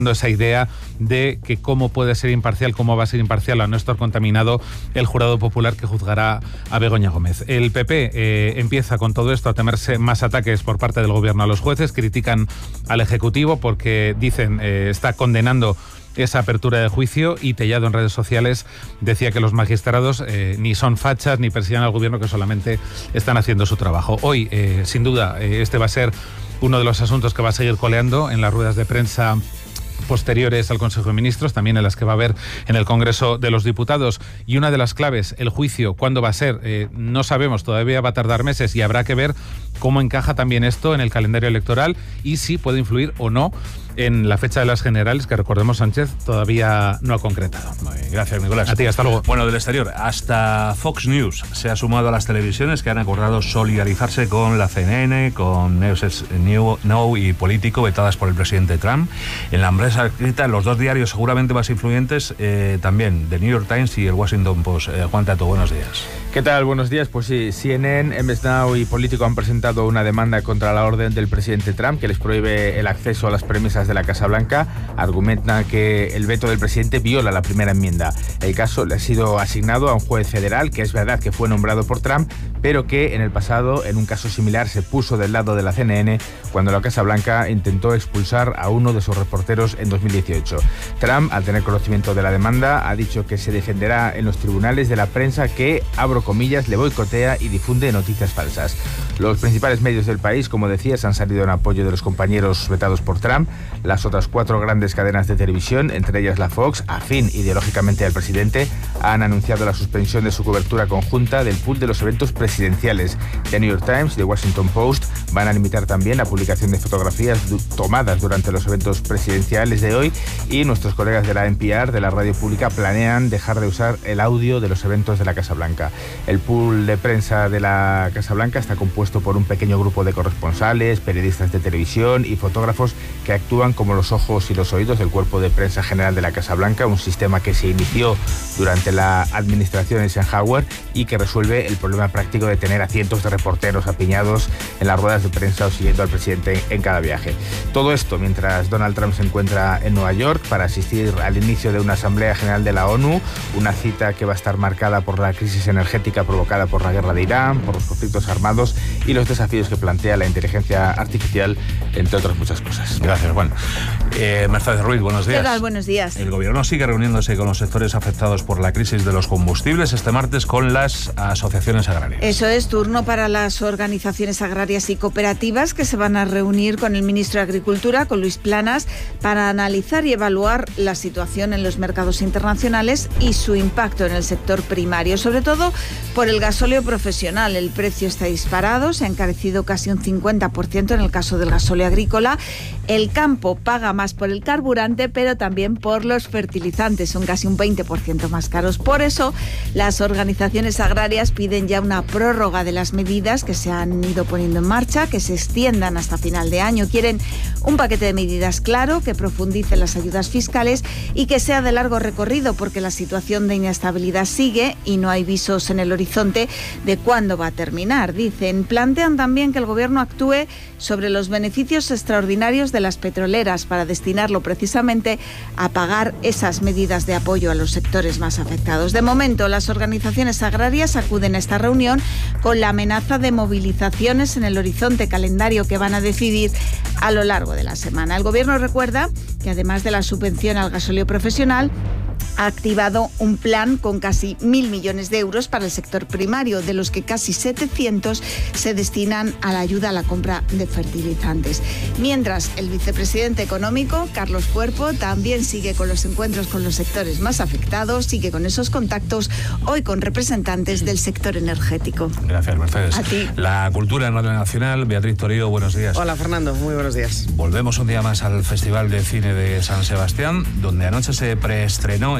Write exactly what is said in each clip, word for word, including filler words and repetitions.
esa idea de que cómo puede ser imparcial, cómo va a ser imparcial a no estar contaminado el jurado popular que juzgará a Begoña Gómez. El P P eh, empieza con todo esto a temerse más ataques por parte del gobierno a los jueces, critican al Ejecutivo porque dicen eh, está condenando esa apertura de juicio, y Tellado en redes sociales decía que los magistrados eh, ni son fachas ni persiguen al gobierno, que solamente están haciendo su trabajo. Hoy, eh, sin duda, eh, este va a ser uno de los asuntos que va a seguir coleando en las ruedas de prensa posteriores al Consejo de Ministros, también en las que va a haber en el Congreso de los Diputados. Y una de las claves, el juicio, ¿cuándo va a ser? Eh, no sabemos, todavía va a tardar meses, y habrá que ver cómo encaja también esto en el calendario electoral y si puede influir o no en la fecha de las generales, que recordemos Sánchez todavía no ha concretado. Muy bien, gracias, Nicolás. A ti, hasta luego. Bueno, del exterior, hasta Fox News se ha sumado a las televisiones que han acordado solidarizarse con la C N N, con News Now y Político, vetadas por el presidente Trump. En la empresa escrita, los dos diarios seguramente más influyentes, eh, también, The New York Times y el Washington Post. Eh, Juan Tato, buenos días. ¿Qué tal? Buenos días. Pues sí, C N N, M S Now y Político han presentado una demanda contra la orden del presidente Trump que les prohíbe el acceso a las premisas de la Casa Blanca. Argumentan que el veto del presidente viola la primera enmienda. El caso le ha sido asignado a un juez federal, que es verdad que fue nombrado por Trump, pero que en el pasado, en un caso similar, se puso del lado de la C N N cuando la Casa Blanca intentó expulsar a uno de sus reporteros en dos mil dieciocho. Trump, al tener conocimiento de la demanda, ha dicho que se defenderá en los tribunales de la prensa que, abro comillas, le boicotea y difunde noticias falsas. Los principales medios del país, como decías, han salido en apoyo de los compañeros vetados por Trump. Las otras cuatro grandes cadenas de televisión, entre ellas la Fox, afín ideológicamente al presidente, han anunciado la suspensión de su cobertura conjunta del pool de los eventos presidenciales. The New York Times y The Washington Post van a limitar también la publicación de fotografías tomadas durante los eventos presidenciales de hoy, y nuestros colegas de la N P R, de la radio pública, planean dejar de usar el audio de los eventos de la Casa Blanca. El pool de prensa de la Casa Blanca está compuesto por un pequeño grupo de corresponsales, periodistas de televisión y fotógrafos que actúan como los ojos y los oídos del cuerpo de prensa general de la Casa Blanca, un sistema que se inició durante la administración Eisenhower y que resuelve el problema práctico de tener a cientos de reporteros apiñados en las ruedas de prensa o siguiendo al presidente en cada viaje. Todo esto mientras Donald Trump se encuentra en Nueva York para asistir al inicio de una Asamblea General de la ONU, una cita que va a estar marcada por la crisis energética provocada por la guerra de Irán, por los conflictos armados y los desafíos que plantea la inteligencia artificial, entre otras muchas cosas. Gracias, Juan. Eh, Mercedes Ruiz, buenos días. ¿Qué tal? Buenos días. El gobierno sigue reuniéndose con los sectores afectados por la crisis de los combustibles este martes con las asociaciones agrarias. Eso es, turno para las organizaciones agrarias y cooperativas que se van a reunir con el ministro de Agricultura, con Luis Planas, para analizar y evaluar la situación en los mercados internacionales y su impacto en el sector primario, sobre todo por el gasóleo profesional. El precio está disparado, se ha encarecido casi un cincuenta por ciento en el caso del gasóleo agrícola. El campo paga más por el carburante, pero también por los fertilizantes, son casi un veinte por ciento más caros. Por eso, las organizaciones agrarias piden ya una prórroga de las medidas que se han ido poniendo en marcha, que se extiendan hasta final de año. Quieren un paquete de medidas claro, que profundice las ayudas fiscales y que sea de largo recorrido, porque la situación de inestabilidad sigue y no hay visos en el horizonte de cuándo va a terminar. Dicen, plantean también que el gobierno actúe sobre los beneficios extraordinarios de las petroleras para destinarlo precisamente a pagar esas medidas de apoyo a los sectores más afectados. De momento, las organizaciones agrarias acuden a esta reunión con la amenaza de movilizaciones en el horizonte, calendario que van a decidir a lo largo de la semana. El gobierno recuerda que además de la subvención al gasóleo profesional, ha activado un plan con casi mil millones de euros para el sector primario, de los que casi setecientos se destinan a la ayuda a la compra de fertilizantes. Mientras, el vicepresidente económico, Carlos Cuerpo, también sigue con los encuentros con los sectores más afectados, sigue con esos contactos, hoy con representantes del sector energético. Gracias, Mercedes. A ti. La cultura en Radio Nacional, Beatriz Torío, buenos días. Hola, Fernando, muy buenos días. Volvemos un día más al Festival de Cine de San Sebastián, donde anoche se preestrenó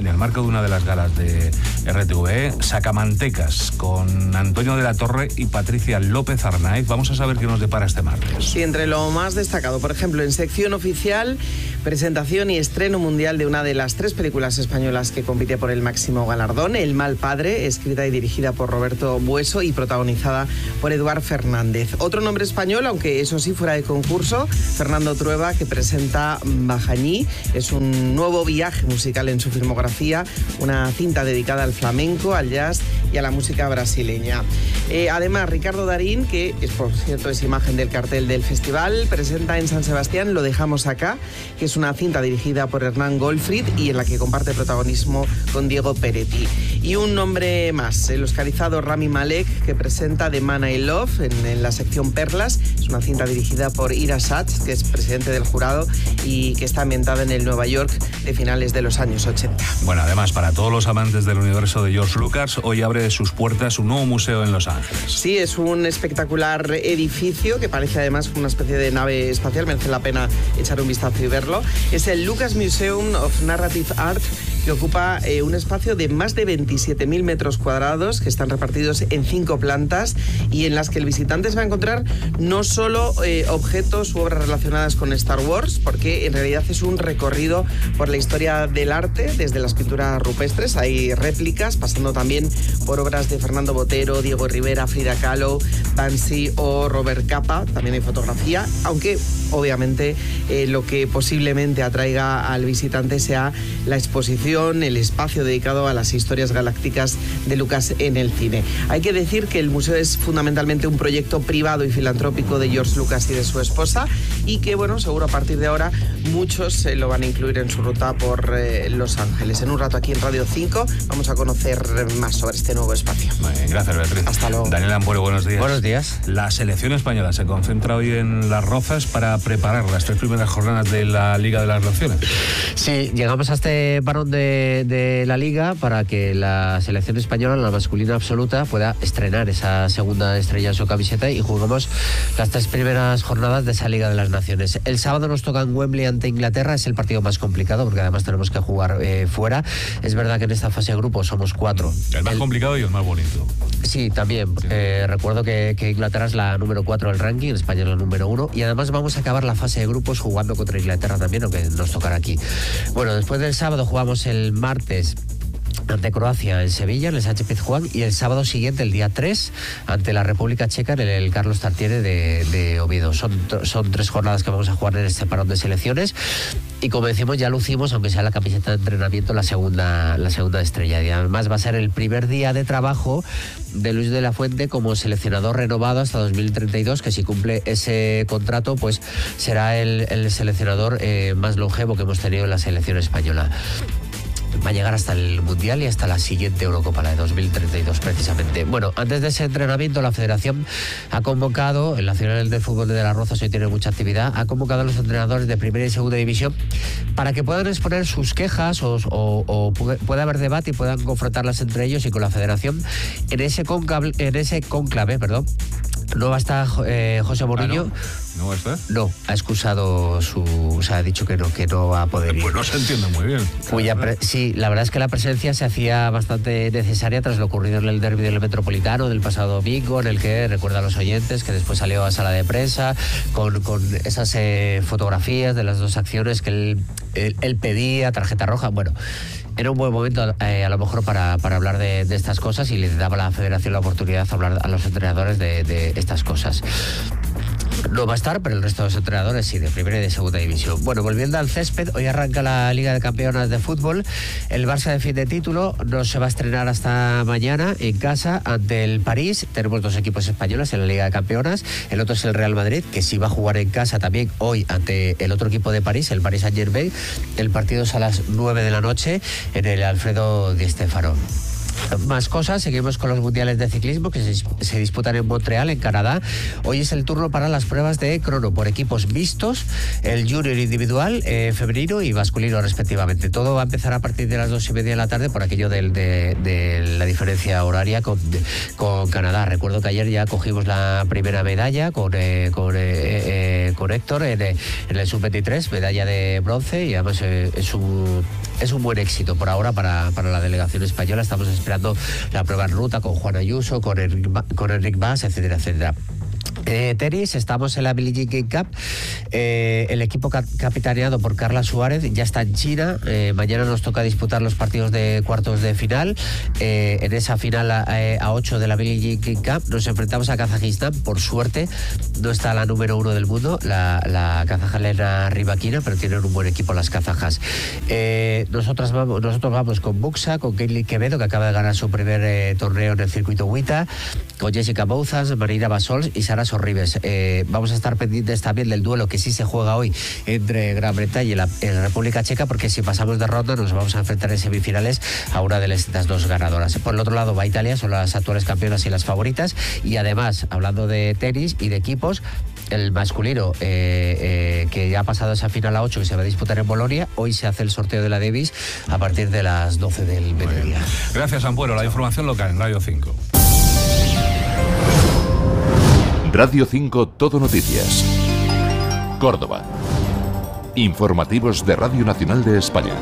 en el marco de una de las galas de R T V E, Sacamantecas, con Antonio de la Torre y Patricia López Arnaiz. Vamos a saber qué nos depara este martes. Sí, entre lo más destacado, por ejemplo, en sección oficial, presentación y estreno mundial de una de las tres películas españolas que compite por el máximo galardón, El mal padre, escrita y dirigida por Roberto Bueso y protagonizada por Eduard Fernández. Otro nombre español, aunque eso sí fuera de concurso, Fernando Trueba, que presenta Bajañí. Es un nuevo viaje musical en su filmografía, una cinta dedicada al flamenco, al jazz y a la música brasileña. Eh, además, Ricardo Darín, que es, por cierto, es imagen del cartel del festival, presenta en San Sebastián Lo dejamos acá, que es una cinta dirigida por Hernán Goldfried y en la que comparte protagonismo con Diego Peretti. Y un nombre más, el oscarizado Rami Malek, que presenta The Man I Love en, en la sección Perlas. Es una cinta dirigida por Ira Sachs, que es presidente del jurado y que está ambientada en el Nueva York de finales de los años ochenta. Bueno, además, para todos los amantes del universo de George Lucas, hoy abre sus puertas un nuevo museo en Los Ángeles. Sí, es un espectacular edificio que parece además una especie de nave espacial. Merece la pena echar un vistazo y verlo. Es el Lucas Museum of Narrative Art, que ocupa eh, un espacio de más de veintisiete mil metros cuadrados, que están repartidos en cinco plantas y en las que el visitante se va a encontrar no solo eh, objetos u obras relacionadas con Star Wars, porque en realidad es un recorrido por la historia del arte, desde las pinturas rupestres, hay réplicas, pasando también por obras de Fernando Botero, Diego Rivera, Frida Kahlo, Banksy o Robert Capa. También hay fotografía, aunque obviamente eh, lo que posiblemente atraiga al visitante sea la exposición, el espacio dedicado a las historias galácticas de Lucas en el cine. Hay que decir que el museo es fundamentalmente un proyecto privado y filantrópico de George Lucas y de su esposa, y que, bueno, seguro a partir de ahora muchos eh, lo van a incluir en su ruta por eh, Los Ángeles. En un rato aquí en Radio cinco vamos a conocer más sobre este nuevo espacio. Muy bien, gracias, Beatriz. Hasta luego. Daniel Ampuero, buenos días. Buenos días. La selección española se concentra hoy en Las Rozas para preparar las tres primeras jornadas de la Liga de las Naciones. Sí, llegamos a este parón de, de la Liga para que la selección española, la masculina absoluta, pueda estrenar esa segunda estrella en su camiseta y jugamos las tres primeras jornadas de esa Liga de las Naciones. El sábado nos toca en Wembley ante Inglaterra, es el partido más complicado porque además tenemos que jugar eh, fuera. Es verdad que en esta fase de grupo somos cuatro. El más el... complicado y el más bonito. Sí, también. Sí. Eh, recuerdo que, que Inglaterra es la número cuatro del ranking, España es la número uno, y además vamos a acabar la fase de grupos jugando contra Inglaterra también, aunque nos tocará aquí. Bueno, después del sábado jugamos el martes ante Croacia en Sevilla, en el Sánchez Pizjuán, y el sábado siguiente, el día tres, ante la República Checa en el, el Carlos Tartiere de, de Oviedo. Son, son tres jornadas que vamos a jugar en este parón de selecciones y, como decimos, ya lucimos, aunque sea la camiseta de entrenamiento, la segunda, la segunda estrella. Y además va a ser el primer día de trabajo de Luis de la Fuente como seleccionador renovado hasta dos mil treinta y dos, que si cumple ese contrato, pues será el, el seleccionador eh, más longevo que hemos tenido en la selección española. Va a llegar hasta el Mundial y hasta la siguiente Eurocopa, la de dos mil treinta y dos precisamente. Bueno, antes de ese entrenamiento, la Federación ha convocado, el Nacional de Fútbol de Las Rozas hoy tiene mucha actividad, ha convocado a los entrenadores de Primera y Segunda División para que puedan exponer sus quejas o, o, o pueda haber debate y puedan confrontarlas entre ellos y con la Federación en ese conclave, en ese conclave, perdón. No va a estar eh, José Mourinho. ¿Ah, no? ¿No va a estar? No, ha excusado su... O sea, ha dicho que no, que no va a poder ir. Pues no se entiende muy bien. Cuya pre- sí, la verdad es que la presencia se hacía bastante necesaria tras lo ocurrido en el derbi del Metropolitano del pasado domingo, en el que, recuerda a los oyentes, que después salió a sala de prensa con, con esas eh, fotografías de las dos acciones que él, él, él pedía, tarjeta roja, bueno... Era un buen momento eh, a lo mejor para, para hablar de, de estas cosas y le daba a la Federación la oportunidad de hablar a los entrenadores de, de estas cosas. No va a estar, pero el resto de los entrenadores sí, de primera y de segunda división. Bueno, volviendo al césped, hoy arranca la Liga de Campeonas de Fútbol. El Barça defiende título, no se va a estrenar hasta mañana en casa ante el París. Tenemos dos equipos españoles en la Liga de Campeonas. El otro es el Real Madrid, que sí va a jugar en casa también hoy ante el otro equipo de París, el Paris Saint-Germain. El partido es a las nueve de la noche en el Alfredo Di Stéfano. Más cosas, seguimos con los mundiales de ciclismo que se, se disputan en Montreal, en Canadá. Hoy es el turno para las pruebas de crono por equipos mixtos, el junior individual, eh, femenino y masculino respectivamente. Todo va a empezar a partir de las dos y media de la tarde por aquello de, de, de la diferencia horaria con, con Canadá. Recuerdo que ayer ya cogimos la primera medalla con, eh, con, eh, eh, con Héctor en, en el sub veintitrés, medalla de bronce, y además eh, es un es un buen éxito por ahora para, para la delegación española. Estamos esperando la prueba en ruta con Juan Ayuso, con Enric, con Enric Mas, etcétera, etcétera. Eh, tenis, estamos en la Billie Jean King Cup. Eh, el equipo cap capitaneado por Carla Suárez ya está en China. Eh, mañana nos toca disputar los partidos de cuartos de final. Eh, en esa final a, a ocho de la Billie Jean King Cup nos enfrentamos a Kazajistán. Por suerte no está la número uno del mundo, la, la kazaja Lena Rybakina, pero tienen un buen equipo las kazajas. Eh, nosotras vamos, nosotros vamos con Buxa, con Caitlin Quevedo, que acaba de ganar su primer eh, torneo en el circuito WTA, con Jessica Bouzas, Marina Basols y Sara Sorribes. Eh, vamos a estar pendientes también del duelo que sí se juega hoy entre Gran Bretaña y la, la República Checa, porque si pasamos de ronda nos vamos a enfrentar en semifinales a una de las dos ganadoras. Por el otro lado va Italia, son las actuales campeonas y las favoritas, y además, hablando de tenis y de equipos, el masculino eh, eh, que ya ha pasado esa final a ocho que se va a disputar en Bolonia, hoy se hace el sorteo de la Davis a partir de las doce del mediodía. Gracias, Ampuero. La información local en Radio cinco. Radio cinco Todo Noticias. Córdoba. Informativos de Radio Nacional de España.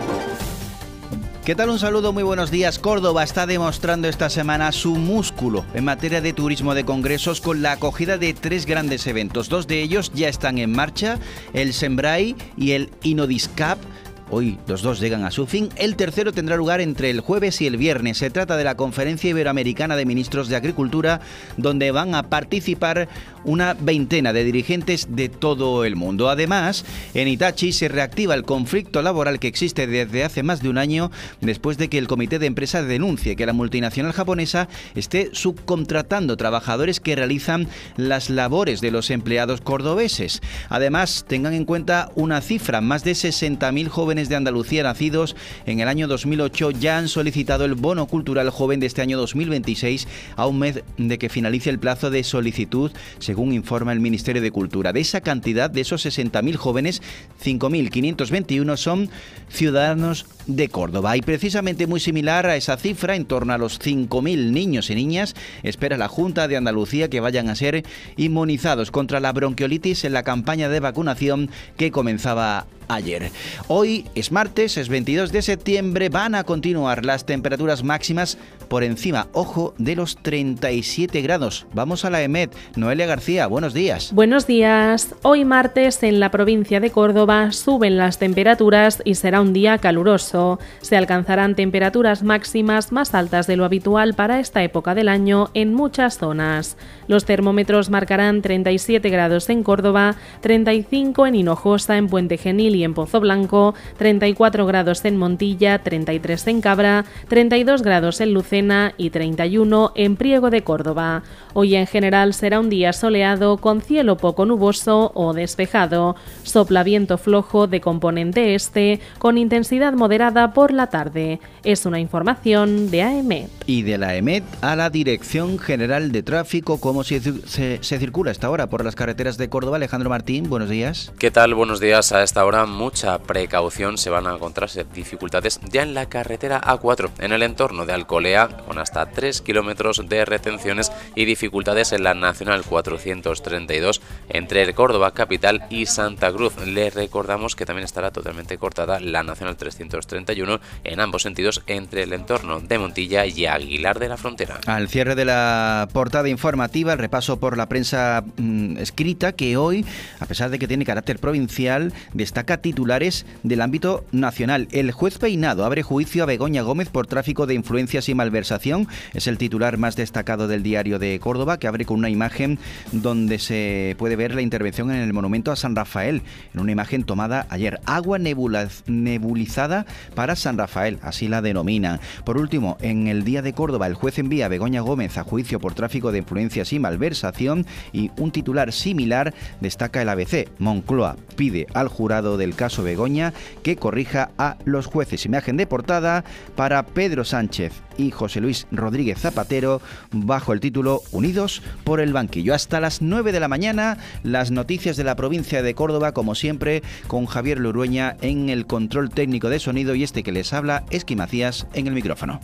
¿Qué tal? Un saludo, muy buenos días. Córdoba está demostrando esta semana su músculo en materia de turismo de congresos con la acogida de tres grandes eventos. Dos de ellos ya están en marcha, el Sembrai y el Inodiscap. Hoy los dos llegan a su fin. El tercero tendrá lugar entre el jueves y el viernes. Se trata de la Conferencia Iberoamericana de Ministros de Agricultura, donde van a participar una veintena de dirigentes de todo el mundo. Además, en Hitachi se reactiva el conflicto laboral que existe desde hace más de un año, después de que el comité de empresa denuncie que la multinacional japonesa esté subcontratando trabajadores que realizan las labores de los empleados cordobeses. Además, tengan en cuenta una cifra: más de sesenta mil jóvenes de Andalucía nacidos en el año dos mil ocho ya han solicitado el bono cultural joven de este año dos mil veintiséis a un mes de que finalice el plazo de solicitud, según informa el Ministerio de Cultura. De esa cantidad, de esos sesenta mil jóvenes, cinco mil quinientos veintiuno son ciudadanos de Córdoba. Y precisamente muy similar a esa cifra, en torno a los cinco mil niños y niñas, espera la Junta de Andalucía que vayan a ser inmunizados contra la bronquiolitis en la campaña de vacunación que comenzaba ayer. Hoy es martes, es veintidós de septiembre, van a continuar las temperaturas máximas por encima, ojo, de los treinta y siete grados. Vamos a la EMET. Noelia García, buenos días. Buenos días. Hoy martes en la provincia de Córdoba suben las temperaturas y será un día caluroso. Se alcanzarán temperaturas máximas más altas de lo habitual para esta época del año en muchas zonas. Los termómetros marcarán treinta y siete grados en Córdoba, treinta y cinco en Hinojosa, en Puente Genil y en Pozo Blanco, treinta y cuatro grados en Montilla, treinta y tres en Cabra, treinta y dos grados en Lucena y treinta y uno en Priego de Córdoba. Hoy en general será un día soleado con cielo poco nuboso o despejado. Sopla viento flojo de componente este con intensidad moderada por la tarde. Es una información de AEMET. Y de la AEMET a la Dirección General de Tráfico, ¿cómo se, se, se circula a esta hora por las carreteras de Córdoba? Alejandro Martín, buenos días. ¿Qué tal? Buenos días. A esta hora mucha precaución, se van a encontrarse dificultades ya en la carretera A cuatro, en el entorno de Alcolea, con hasta tres kilómetros de retenciones, y dificultades en la Nacional cuatrocientos treinta y dos entre el Córdoba Capital y Santa Cruz. Les recordamos que también estará totalmente cortada la Nacional trescientos treinta y uno en ambos sentidos entre el entorno de Montilla y Aguilar de la Frontera. Al cierre de la portada informativa, el repaso por la prensa mmm, escrita, que hoy, a pesar de que tiene carácter provincial, destaca titulares del ámbito nacional. El juez Peinado abre juicio a Begoña Gómez por tráfico de influencias y malversación. Es el titular más destacado del Diario de Córdoba, que abre con una imagen donde se puede ver la intervención en el monumento a San Rafael, en una imagen tomada ayer. Agua nebulaz, nebulizada para San Rafael, así la denomina. Por último, en el Día de Córdoba, el juez envía a Begoña Gómez a juicio por tráfico de influencias y malversación, y un titular similar destaca el A B C. Moncloa pide al jurado del caso Begoña que corrija a los jueces. Imagen de portada para Pedro Sánchez y José Luis Rodríguez Zapatero bajo el título Unidos por el banquillo. Hasta las nueve de la mañana, las noticias de la provincia de Córdoba, como siempre, con Javier Lurueña en el control técnico de sonido, y este que les habla, Esqui Macías, en el micrófono.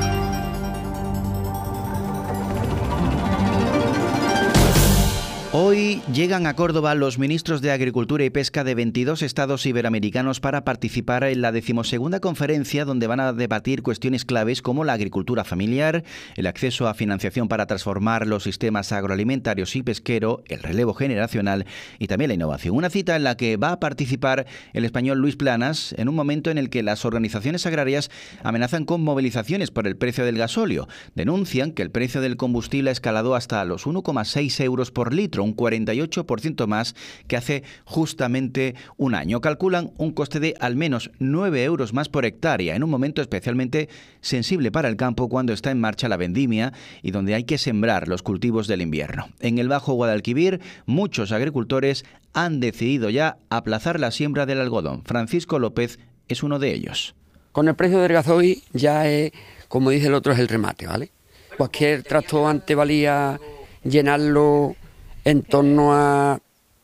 Hoy Hoy llegan a Córdoba los ministros de Agricultura y Pesca de veintidós estados iberoamericanos para participar en la decimosegunda conferencia, donde van a debatir cuestiones claves como la agricultura familiar, el acceso a financiación para transformar los sistemas agroalimentarios y pesquero, el relevo generacional y también la innovación. Una cita en la que va a participar el español Luis Planas en un momento en el que las organizaciones agrarias amenazan con movilizaciones por el precio del gasóleo. Denuncian que el precio del combustible ha escalado hasta los uno coma seis euros por litro, un cuarenta y ocho por ciento más que hace justamente un año. Calculan un coste de al menos nueve euros más por hectárea, en un momento especialmente sensible para el campo cuando está en marcha la vendimia y donde hay que sembrar los cultivos del invierno. En el Bajo Guadalquivir, muchos agricultores han decidido ya aplazar la siembra del algodón. Francisco López es uno de ellos. Con el precio del gasoil ya es, como dice el otro, es el remate, ¿vale? Cualquier tractor antes valía llenarlo en torno a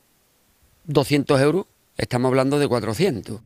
doscientos euros, estamos hablando de cuatrocientos.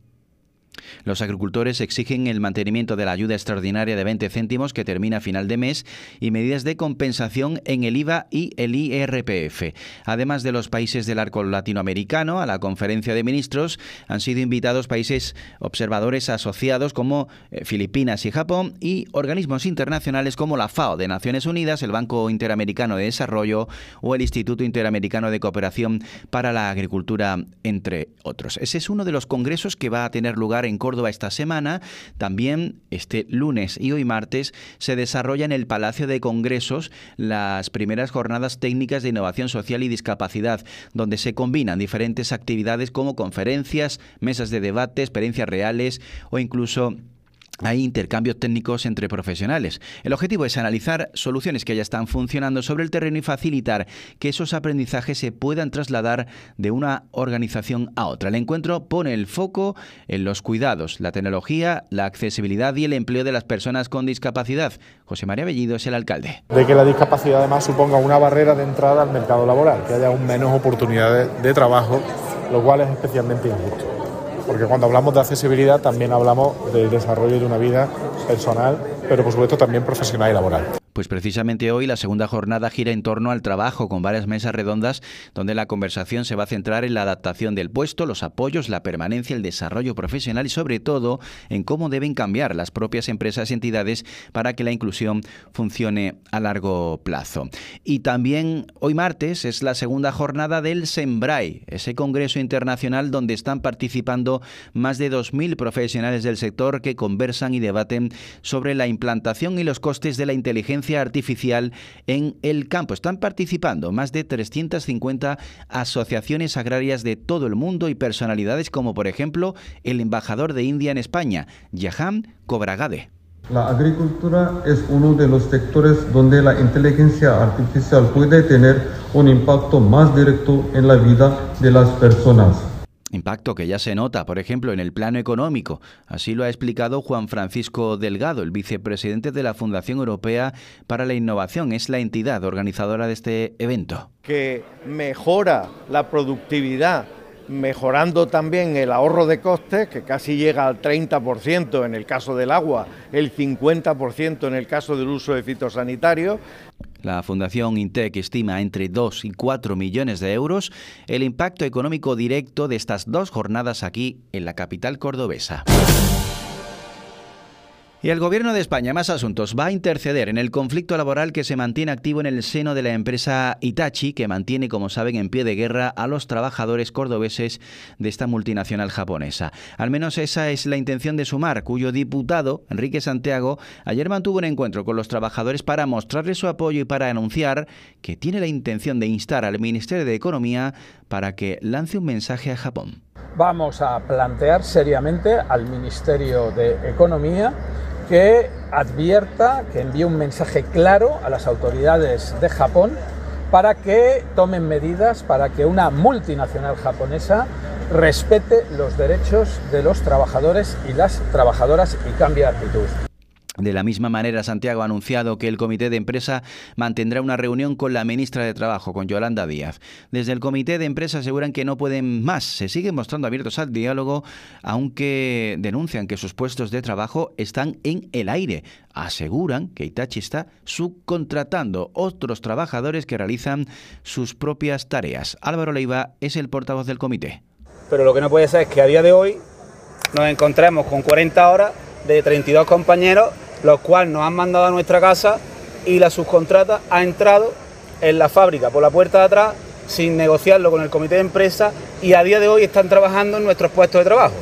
Los agricultores exigen el mantenimiento de la ayuda extraordinaria de veinte céntimos que termina a final de mes y medidas de compensación en el I V A y el I R P F. Además de los países del arco latinoamericano, a la conferencia de ministros han sido invitados países observadores asociados como Filipinas y Japón y organismos internacionales como la FAO de Naciones Unidas, el Banco Interamericano de Desarrollo o el Instituto Interamericano de Cooperación para la Agricultura, entre otros. Ese es uno de los congresos que va a tener lugar en Córdoba esta semana. También este lunes y hoy martes se desarrolla en el Palacio de Congresos las primeras jornadas técnicas de innovación social y discapacidad, donde se combinan diferentes actividades como conferencias, mesas de debate, experiencias reales o incluso hay intercambios técnicos entre profesionales. El objetivo es analizar soluciones que ya están funcionando sobre el terreno y facilitar que esos aprendizajes se puedan trasladar de una organización a otra. El encuentro pone el foco en los cuidados, la tecnología, la accesibilidad y el empleo de las personas con discapacidad. José María Bellido es el alcalde. De que la discapacidad además suponga una barrera de entrada al mercado laboral, que haya aún menos oportunidades de trabajo, lo cual es especialmente injusto. Porque cuando hablamos de accesibilidad también hablamos del desarrollo de una vida personal, pero por supuesto también profesional y laboral. Pues precisamente hoy la segunda jornada gira en torno al trabajo, con varias mesas redondas donde la conversación se va a centrar en la adaptación del puesto, los apoyos, la permanencia, el desarrollo profesional y sobre todo en cómo deben cambiar las propias empresas y entidades para que la inclusión funcione a largo plazo. Y también hoy martes es la segunda jornada del SEMBRAE, ese congreso internacional donde están participando más de dos mil profesionales del sector que conversan y debaten sobre la implantación y los costes de la inteligencia artificial en el campo. Están participando más de trescientas cincuenta asociaciones agrarias de todo el mundo y personalidades como por ejemplo el embajador de India en España, Jahan Khobragade. La agricultura es uno de los sectores donde la inteligencia artificial puede tener un impacto más directo en la vida de las personas. Impacto que ya se nota, por ejemplo, en el plano económico. Así lo ha explicado Juan Francisco Delgado, el vicepresidente de la Fundación Europea para la Innovación. Es la entidad organizadora de este evento. Que mejora la productividad, mejorando también el ahorro de costes, que casi llega al treinta por ciento en el caso del agua, el cincuenta por ciento en el caso del uso de fitosanitarios. La Fundación INTEC estima entre dos y cuatro millones de euros el impacto económico directo de estas dos jornadas aquí en la capital cordobesa. Y el Gobierno de España, más asuntos, va a interceder en el conflicto laboral que se mantiene activo en el seno de la empresa Hitachi, que mantiene, como saben, en pie de guerra a los trabajadores cordobeses de esta multinacional japonesa. Al menos esa es la intención de Sumar, cuyo diputado, Enrique Santiago, ayer mantuvo un encuentro con los trabajadores para mostrarles su apoyo y para anunciar que tiene la intención de instar al Ministerio de Economía para que lance un mensaje a Japón. Vamos a plantear seriamente al Ministerio de Economía que advierta, que envíe un mensaje claro a las autoridades de Japón para que tomen medidas para que una multinacional japonesa respete los derechos de los trabajadores y las trabajadoras y cambie de actitud. De la misma manera, Santiago ha anunciado que el comité de empresa mantendrá una reunión con la ministra de Trabajo, con Yolanda Díaz. Desde el comité de empresa aseguran que no pueden más. Se siguen mostrando abiertos al diálogo, aunque denuncian que sus puestos de trabajo están en el aire. Aseguran que Hitachi está subcontratando otros trabajadores que realizan sus propias tareas. Álvaro Leiva es el portavoz del comité. Pero lo que no puede ser es que a día de hoy nos encontremos con cuarenta horas de treinta y dos compañeros, los cuales nos han mandado a nuestra casa y la subcontrata ha entrado en la fábrica por la puerta de atrás sin negociarlo con el comité de empresa y a día de hoy están trabajando en nuestros puestos de trabajo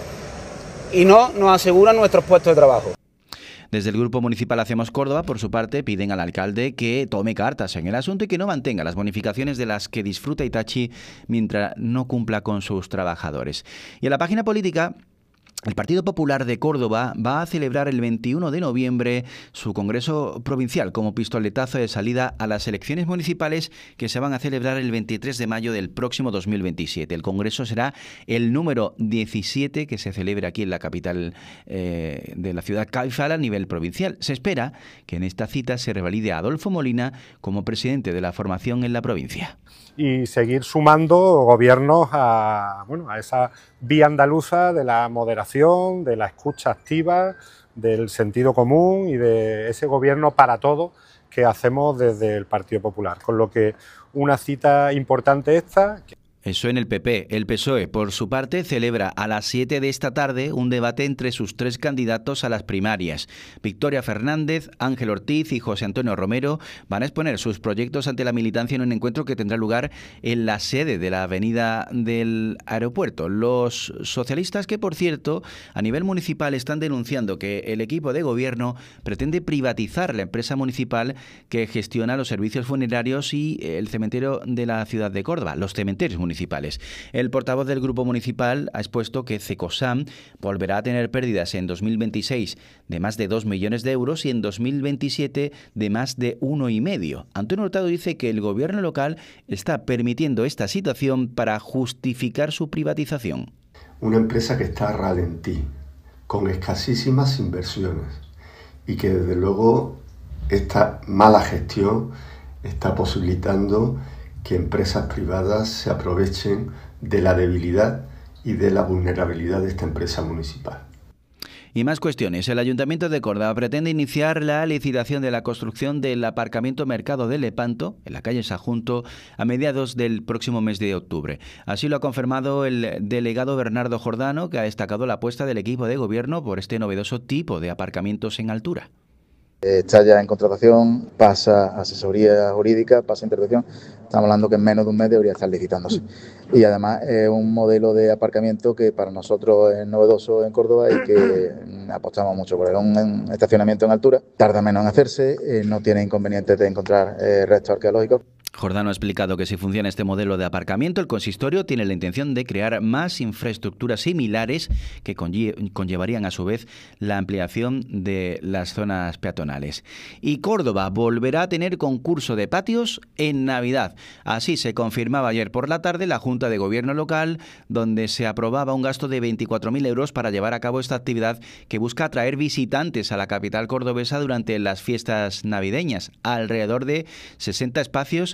y no nos aseguran nuestros puestos de trabajo. Desde el Grupo Municipal Hacemos Córdoba, por su parte, piden al alcalde que tome cartas en el asunto y que no mantenga las bonificaciones de las que disfruta Hitachi mientras no cumpla con sus trabajadores. Y en la página política, el Partido Popular de Córdoba va a celebrar el veintiuno de noviembre su Congreso Provincial como pistoletazo de salida a las elecciones municipales que se van a celebrar el veintitrés de mayo del próximo dos mil veintisiete. El Congreso será el número diecisiete que se celebre aquí en la capital eh, de la ciudad caifal a nivel provincial. Se espera que en esta cita se revalide a Adolfo Molina como presidente de la formación en la provincia. Y seguir sumando gobiernos a, bueno, a esa vía andaluza de la moderación, de la escucha activa, del sentido común y de ese gobierno para todos que hacemos desde el Partido Popular. Con lo que una cita importante esta. Eso en el P P. El P S O E, por su parte, celebra a las siete de esta tarde un debate entre sus tres candidatos a las primarias. Victoria Fernández, Ángel Ortiz y José Antonio Romero van a exponer sus proyectos ante la militancia en un encuentro que tendrá lugar en la sede de la avenida del aeropuerto. Los socialistas, que por cierto, a nivel municipal están denunciando que el equipo de gobierno pretende privatizar la empresa municipal que gestiona los servicios funerarios y el cementerio de la ciudad de Córdoba, los cementerios municipales. El portavoz del Grupo Municipal ha expuesto que Cecosam volverá a tener pérdidas en dos mil veintiséis de más de dos millones de euros y en dos mil veintisiete de más de uno y medio. Antonio Hurtado dice que el gobierno local está permitiendo esta situación para justificar su privatización. Una empresa que está a ralentí, con escasísimas inversiones y que desde luego esta mala gestión está posibilitando que empresas privadas se aprovechen de la debilidad y de la vulnerabilidad de esta empresa municipal. Y más cuestiones. El Ayuntamiento de Córdoba pretende iniciar la licitación de la construcción del aparcamiento Mercado de Lepanto, en la calle Sajunto, a mediados del próximo mes de octubre. Así lo ha confirmado el delegado Bernardo Jordano, que ha destacado la apuesta del equipo de gobierno por este novedoso tipo de aparcamientos en altura. Está ya en contratación, pasa asesoría jurídica, pasa intervención. Estamos hablando que en menos de un mes debería estar licitándose. Y además es un modelo de aparcamiento que para nosotros es novedoso en Córdoba y que apostamos mucho por él. Un estacionamiento en altura, tarda menos en hacerse, eh, no tiene inconvenientes de encontrar eh, restos arqueológicos. Jordano ha explicado que si funciona este modelo de aparcamiento, el consistorio tiene la intención de crear más infraestructuras similares que conlle- conllevarían a su vez la ampliación de las zonas peatonales. Y Córdoba volverá a tener concurso de patios en Navidad. Así se confirmaba ayer por la tarde la Junta de Gobierno local, donde se aprobaba un gasto de veinticuatro mil euros para llevar a cabo esta actividad que busca atraer visitantes a la capital cordobesa durante las fiestas navideñas. Alrededor de sesenta espacios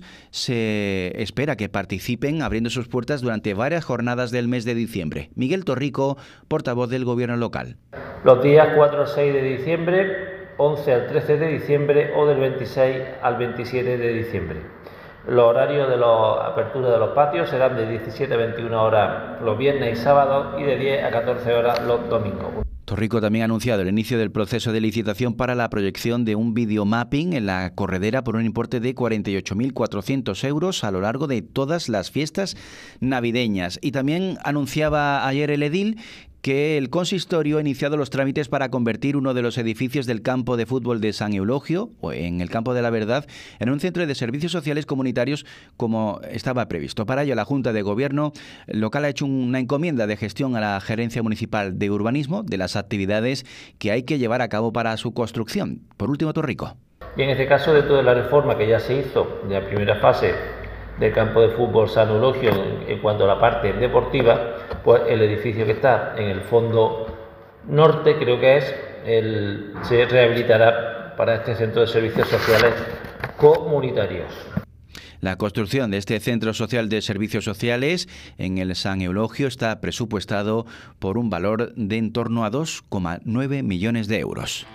se espera que participen abriendo sus puertas durante varias jornadas del mes de diciembre. Miguel Torrico, portavoz del gobierno local. Los días cuatro al seis de diciembre, once al trece de diciembre o del veintiséis al veintisiete de diciembre. Los horarios de la apertura de los patios serán de diecisiete a veintiuna horas los viernes y sábados y de diez a catorce horas los domingos. Torrico también ha anunciado el inicio del proceso de licitación para la proyección de un videomapping en la corredera por un importe de cuarenta y ocho mil cuatrocientos euros a lo largo de todas las fiestas navideñas. Y también anunciaba ayer el edil que el consistorio ha iniciado los trámites para convertir uno de los edificios del campo de fútbol de San Eulogio, o en el Campo de la Verdad, en un centro de servicios sociales comunitarios como estaba previsto. Para ello, la Junta de Gobierno local ha hecho una encomienda de gestión a la Gerencia Municipal de Urbanismo de las actividades que hay que llevar a cabo para su construcción. Por último, Torrico. Y en este caso, dentro de la reforma que ya se hizo de la primera fase del campo de fútbol San Eulogio en, en cuanto a la parte deportiva, pues el edificio que está en el fondo norte, creo que es, el, se rehabilitará para este centro de servicios sociales comunitarios. La construcción de este Centro Social de Servicios Sociales en el San Eulogio está presupuestado por un valor de en torno a dos coma nueve millones de euros.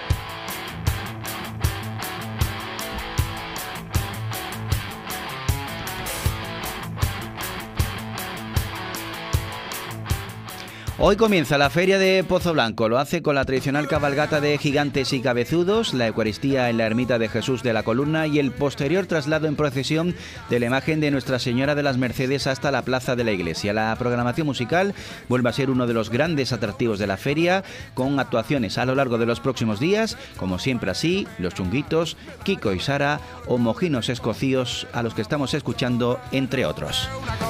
Hoy comienza la Feria de Pozo Blanco. Lo hace con la tradicional cabalgata de gigantes y cabezudos, la Eucaristía en la Ermita de Jesús de la Columna y el posterior traslado en procesión de la imagen de Nuestra Señora de las Mercedes hasta la plaza de la iglesia. La programación musical vuelve a ser uno de los grandes atractivos de la feria, con actuaciones a lo largo de los próximos días, como siempre así, Los Chunguitos, Kiko y Sara o Mojinos Escocíos, a los que estamos escuchando, entre otros.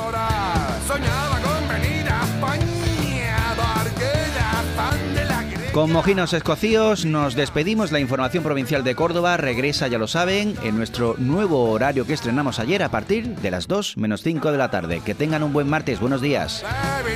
Con Mojinos Escocíos nos despedimos. La información provincial de Córdoba regresa, ya lo saben, en nuestro nuevo horario que estrenamos ayer a partir de las dos menos cinco de la tarde. Que tengan un buen martes. Buenos días.